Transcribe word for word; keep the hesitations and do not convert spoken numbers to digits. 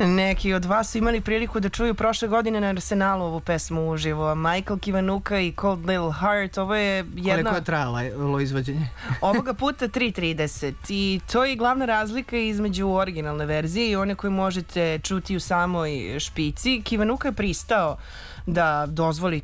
Neki od vas su imali priliku da čuju prošle godine na Arsenalu ovu pesmu uživo. Michael Kiwanuka i Cold Little Heart. Ovo je jedna... Koliko je trajalo ovo izvođenje? Ovoga puta tri trideset i to je glavna razlika između originalne verzije i one koje možete čuti u samoj špici. Kiwanuka je pristao da dozvoli